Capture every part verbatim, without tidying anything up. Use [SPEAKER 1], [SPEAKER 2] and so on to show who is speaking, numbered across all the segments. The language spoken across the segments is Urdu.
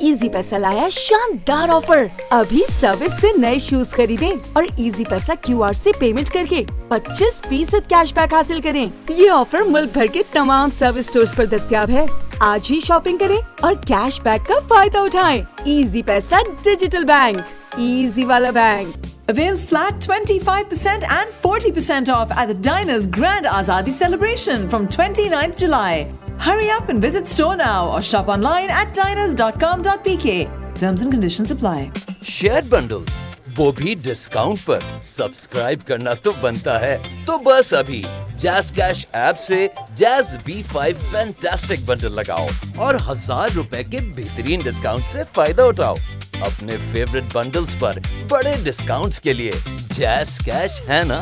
[SPEAKER 1] ایزی پیسہ لایا شاندار آفر. ابھی سروس سے نئے شوز خریدیں اور ایزی پیسہ کیو آر سے پیمنٹ کر کے پچیس فیصد کیش بیک حاصل کریں. یہ آفر ملک بھر کے تمام سروس اسٹورز پر دستیاب ہے. آج ہی شاپنگ کریں اور کیش بیک کا فائدہ اٹھائیں. ایزی پیسہ ڈیجیٹل بینک, ایزی والا bank.
[SPEAKER 2] Avail flat twenty-five percent and forty percent off at the Diners Grand Azadi celebration from twenty-ninth July. Hurry up and visit store now or shop online at diners dot com dot p k. Terms and conditions apply.
[SPEAKER 3] Shared bundles, وہ بھی ڈسکاؤنٹ پر. سبسکرائب کرنا تو بنتا ہے. تو بس ابھی جیز کیش ایپ سے جیز بی فائیو فینٹاسٹک بنڈل لگاؤ اور ہزار روپے کے بہترین ڈسکاؤنٹ سے فائدہ اٹھاؤ. اپنے فیوریٹ بنڈلز پر بڑے ڈسکاؤنٹس کے لیے جیز کیش ہے نا.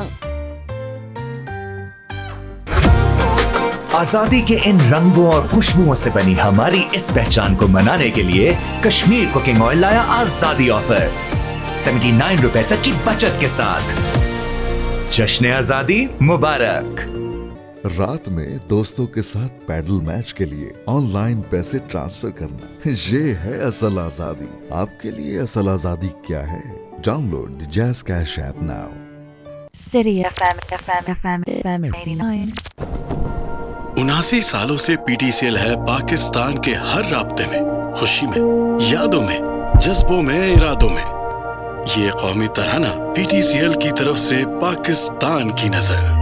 [SPEAKER 4] آزادی کے ان رنگوں اور خوشبوؤں سے بنی ہماری اس پہچان کو منانے کے لیے کشمیر کوکنگ آئل لایا آزادی آفر سیونٹی نائن روپے تک کی بچت کے ساتھ. جشن آزادی مبارک.
[SPEAKER 5] رات میں دوستوں کے ساتھ پیڈل میچ کے لیے آن لائن پیسے ٹرانسفر کرنا, یہ ہے اصل آزادی. آپ کے لیے اصل آزادی کیا ہے؟ ڈاؤن لوڈ دی جیز cash app now.
[SPEAKER 6] City F M, F M, F M, F M eighty nine.
[SPEAKER 7] اناسی سالوں سے پی ٹی سی ایل ہے پاکستان کے ہر رابطے میں, خوشی میں, یادوں میں, جذبوں میں, ارادوں میں. یہ قومی ترانہ پی ٹی سی ایل کی طرف سے پاکستان کی نظر.